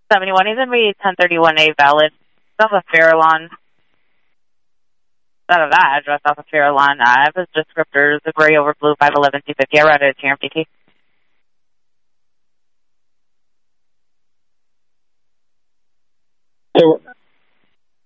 71. He's going to be 1031A valid. Off of Farallon. Out of that address, off of Farallon. I have his descriptors, the gray over blue 511 250. I routed it to your MPT.